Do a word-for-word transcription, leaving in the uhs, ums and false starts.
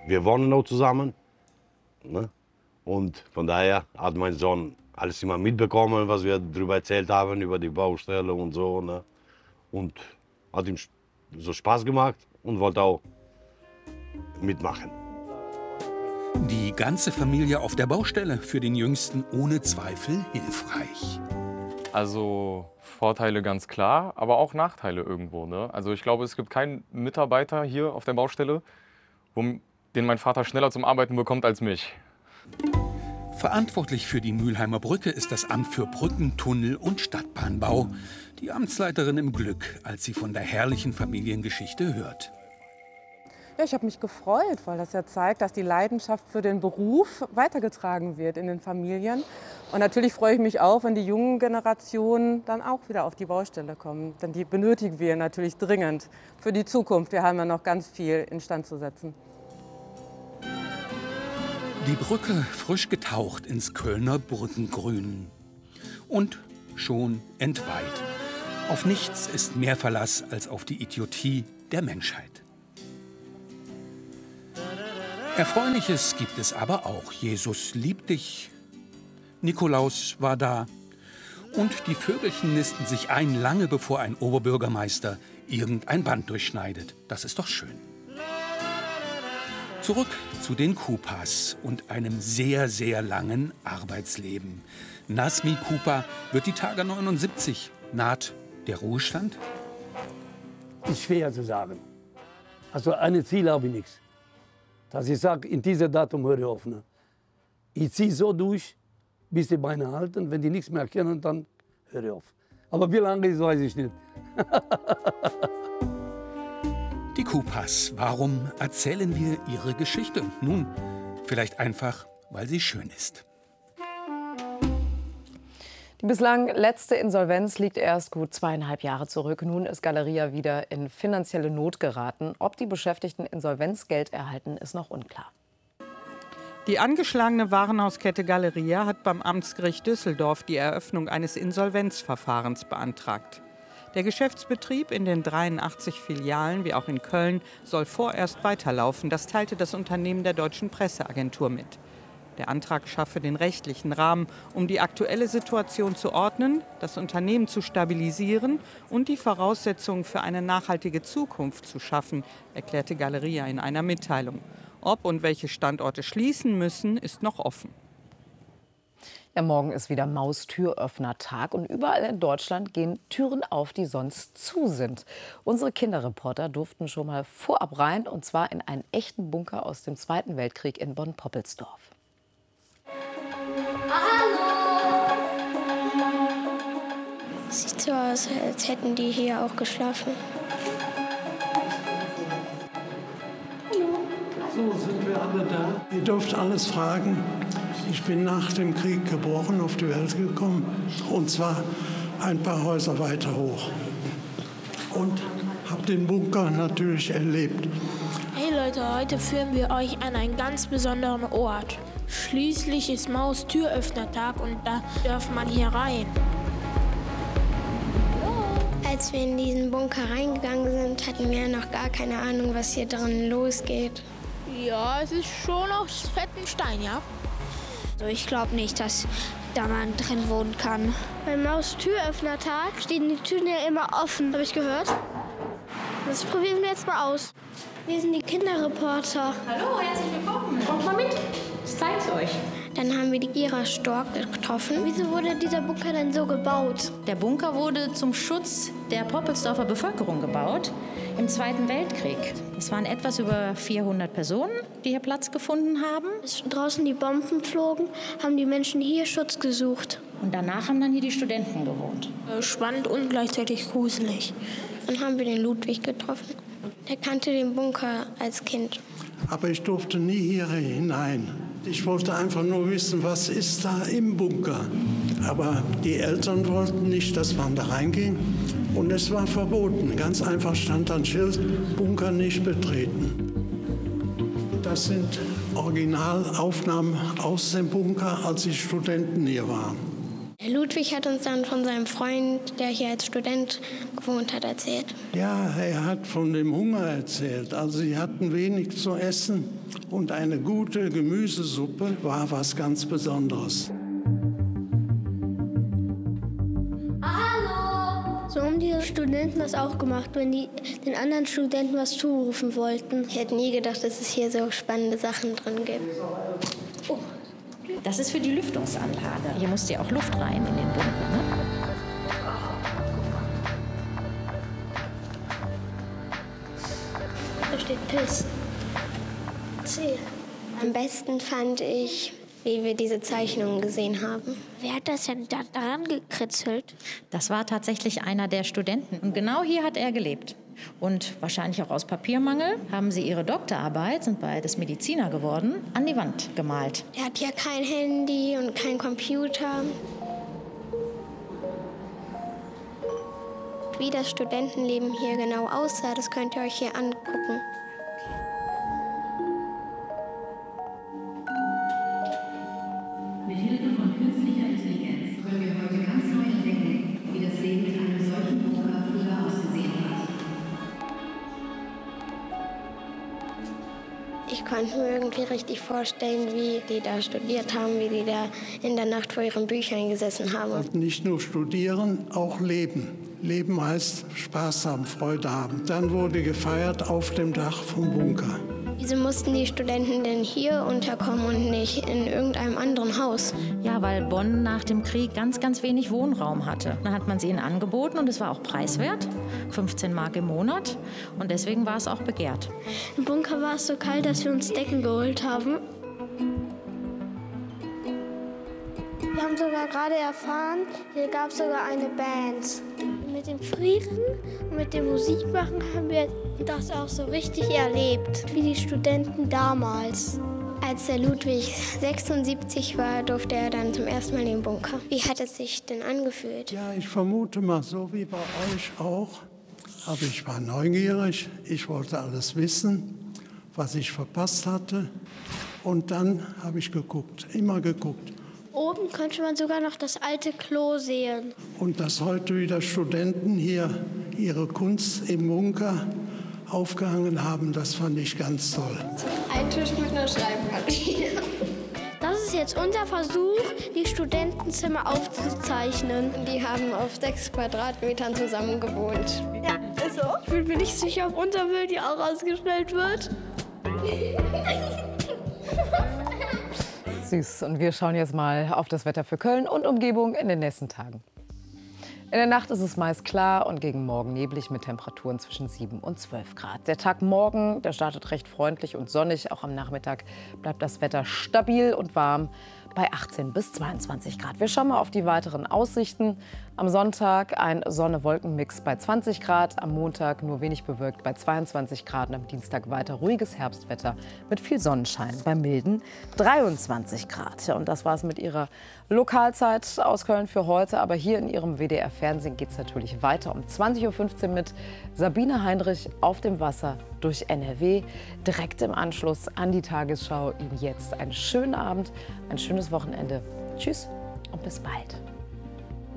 wir wohnen noch zusammen. Ne? Und von daher hat mein Sohn alles immer mitbekommen, was wir darüber erzählt haben, über die Baustelle und so. Ne? Und hat ihm so Spaß gemacht und wollte auch mitmachen. Die ganze Familie auf der Baustelle, für den Jüngsten ohne Zweifel hilfreich. Also Vorteile ganz klar, aber auch Nachteile irgendwo. Ne? Also ich glaube, es gibt keinen Mitarbeiter hier auf der Baustelle, wo, den mein Vater schneller zum Arbeiten bekommt als mich. Verantwortlich für die Mülheimer Brücke ist das Amt für Brücken, Tunnel und Stadtbahnbau. Die Amtsleiterin im Glück, als sie von der herrlichen Familiengeschichte hört. Ja, ich habe mich gefreut, weil das ja zeigt, dass die Leidenschaft für den Beruf weitergetragen wird in den Familien. Und natürlich freue ich mich auch, wenn die jungen Generationen dann auch wieder auf die Baustelle kommen. Denn die benötigen wir natürlich dringend für die Zukunft. Wir haben ja noch ganz viel instand zu setzen. Die Brücke frisch getaucht ins Kölner Brückengrün. Und schon entweiht. Auf nichts ist mehr Verlass als auf die Idiotie der Menschheit. Erfreuliches gibt es aber auch. Jesus liebt dich. Nikolaus war da. Und die Vögelchen nisten sich ein, lange bevor ein Oberbürgermeister irgendein Band durchschneidet. Das ist doch schön. Zurück zu den Kupas und einem sehr, sehr langen Arbeitsleben. Nazmi Kupa wird die Tage neunundsiebzig. Naht der Ruhestand? Ist schwer zu sagen. Also ein Ziel habe ich nichts. Dass ich sage, in diesem Datum höre ich auf. Ne? Ich ziehe so durch, bis die Beine halten. Wenn die nichts mehr erkennen, dann höre ich auf. Aber wie lange ist, weiß ich nicht. Die Kupas, warum erzählen wir ihre Geschichte? Nun, vielleicht einfach, weil sie schön ist. Die bislang letzte Insolvenz liegt erst gut zweieinhalb Jahre zurück. Nun ist Galeria wieder in finanzielle Not geraten. Ob die Beschäftigten Insolvenzgeld erhalten, ist noch unklar. Die angeschlagene Warenhauskette Galeria hat beim Amtsgericht Düsseldorf die Eröffnung eines Insolvenzverfahrens beantragt. Der Geschäftsbetrieb in den dreiundachtzig Filialen, wie auch in Köln, soll vorerst weiterlaufen. Das teilte das Unternehmen der Deutschen Presseagentur mit. Der Antrag schaffe den rechtlichen Rahmen, um die aktuelle Situation zu ordnen, das Unternehmen zu stabilisieren und die Voraussetzungen für eine nachhaltige Zukunft zu schaffen, erklärte Galeria in einer Mitteilung. Ob und welche Standorte schließen müssen, ist noch offen. Ja, morgen ist wieder Maustüröffner-Tag und überall in Deutschland gehen Türen auf, die sonst zu sind. Unsere Kinderreporter durften schon mal vorab rein, und zwar in einen echten Bunker aus dem Zweiten Weltkrieg in Bonn-Poppelsdorf. Hallo! Sieht so aus, als hätten die hier auch geschlafen. So sind wir alle da. Ihr dürft alles fragen. Ich bin nach dem Krieg geboren, auf die Welt gekommen. Und zwar ein paar Häuser weiter hoch. Und habe den Bunker natürlich erlebt. Hey Leute, heute führen wir euch an einen ganz besonderen Ort. Schließlich ist Maustüröffner-Tag und da darf man hier rein. Als wir in diesen Bunker reingegangen sind, hatten wir noch gar keine Ahnung, was hier drin losgeht. Ja, es ist schon aus fetten Stein, ja? Also ich glaube nicht, dass da man drin wohnen kann. Beim Maustüröffner-Tag stehen die Türen ja immer offen, habe ich gehört. Das probieren wir jetzt mal aus. Wir sind die Kinderreporter. Hallo, herzlich willkommen. Kommt mal mit. Ich zeig's euch. Dann haben wir die Gira Stork getroffen. Wieso wurde dieser Bunker denn so gebaut? Der Bunker wurde zum Schutz der Poppelsdorfer Bevölkerung gebaut im Zweiten Weltkrieg. Es waren etwas über vierhundert Personen, die hier Platz gefunden haben. Als draußen die Bomben flogen, haben die Menschen hier Schutz gesucht. Und danach haben dann hier die Studenten gewohnt. Spannend und gleichzeitig gruselig. Dann haben wir den Ludwig getroffen. Der kannte den Bunker als Kind. Aber ich durfte nie hier hinein. Ich wollte einfach nur wissen, was ist da im Bunker. Aber die Eltern wollten nicht, dass man da reinging. Und es war verboten. Ganz einfach stand ein Schild, Bunker nicht betreten. Das sind Originalaufnahmen aus dem Bunker, als die Studenten hier waren. Der Ludwig hat uns dann von seinem Freund, der hier als Student gewohnt hat, erzählt. Ja, er hat von dem Hunger erzählt. Also sie hatten wenig zu essen und eine gute Gemüsesuppe war was ganz Besonderes. So haben die Studenten das auch gemacht, wenn die den anderen Studenten was zurufen wollten. Ich hätte nie gedacht, dass es hier so spannende Sachen drin gibt. Oh. Das ist für die Lüftungsanlage. Hier musste ja auch Luft rein in den Bunker, ne? Da steht Piss. C. Am besten fand ich, wie wir diese Zeichnungen gesehen haben. Wer hat das denn da daran gekritzelt? Das war tatsächlich einer der Studenten. Und genau hier hat er gelebt. Und wahrscheinlich auch aus Papiermangel haben sie ihre Doktorarbeit, sind beides Mediziner geworden, an die Wand gemalt. Er hat ja kein Handy und kein Computer. Wie das Studentenleben hier genau aussah, das könnt ihr euch hier angucken. Mit Hilfe von künstlicher Intelligenz können wir heute ganz neu entdecken, wie das Leben in einem solchen Bunker früher ausgesehen hat. Ich konnte mir irgendwie richtig vorstellen, wie die da studiert haben, wie die da in der Nacht vor ihren Büchern gesessen haben. Und nicht nur studieren, auch leben. Leben heißt Spaß haben, Freude haben. Dann wurde gefeiert auf dem Dach vom Bunker. Wieso mussten die Studenten denn hier unterkommen und nicht in irgendeinem anderen Haus? Ja, weil Bonn nach dem Krieg ganz, ganz wenig Wohnraum hatte. Dann hat man sie ihnen angeboten und es war auch preiswert, fünfzehn Mark im Monat. Und deswegen war es auch begehrt. Im Bunker war es so kalt, dass wir uns Decken geholt haben. Wir haben sogar gerade erfahren, hier gab es sogar eine Band. Mit dem Frieren und mit dem Musikmachen haben wir das auch so richtig erlebt, wie die Studenten damals. Als der Ludwig sechsundsiebzig war, durfte er dann zum ersten Mal in den Bunker. Wie hat es sich denn angefühlt? Ja, ich vermute mal so wie bei euch auch. Aber ich war neugierig, ich wollte alles wissen, was ich verpasst hatte. Und dann habe ich geguckt, immer geguckt. Oben könnte man sogar noch das alte Klo sehen. Und dass heute wieder Studenten hier ihre Kunst im Bunker aufgehangen haben, das fand ich ganz toll. Ein Tisch mit einer Schreibmaschine. Das ist jetzt unser Versuch, die Studentenzimmer aufzuzeichnen. Die haben auf sechs Quadratmetern zusammen gewohnt. Ja, ist so. Ich bin mir nicht sicher, ob unser Bild hier auch ausgestellt wird. Süß. Und wir schauen jetzt mal auf das Wetter für Köln und Umgebung in den nächsten Tagen. In der Nacht ist es meist klar und gegen Morgen neblig mit Temperaturen zwischen sieben und zwölf Grad. Der Tag morgen, der startet recht freundlich und sonnig. Auch am Nachmittag bleibt das Wetter stabil und warm bei achtzehn bis zweiundzwanzig Grad. Wir schauen mal auf die weiteren Aussichten. Am Sonntag ein Sonne-Wolken-Mix bei zwanzig Grad, am Montag nur wenig bewölkt bei zweiundzwanzig Grad und am Dienstag weiter ruhiges Herbstwetter mit viel Sonnenschein bei milden dreiundzwanzig Grad. Ja, und das war's mit Ihrer Lokalzeit aus Köln für heute. Aber hier in Ihrem W D R-Fernsehen geht es natürlich weiter um zwanzig Uhr fünfzehn mit Sabine Heinrich auf dem Wasser durch N R W. Direkt im Anschluss an die Tagesschau. Ihnen jetzt einen schönen Abend, ein schönes Wochenende. Tschüss und bis bald.